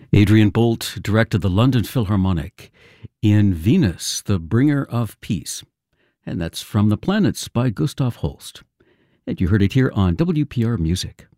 Adrian Bolt directed the London Philharmonic in Venus, the Bringer of Peace. And that's From the Planets by Gustav Holst. And you heard it here on WPR Music.